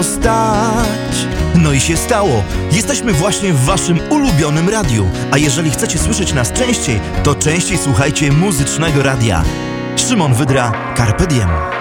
stać. No i się stało. Jesteśmy właśnie w waszym ulubionym radiu. A jeżeli chcecie słyszeć nas częściej, to częściej słuchajcie Muzycznego Radia. Szymon Wydra, Carpe Diem.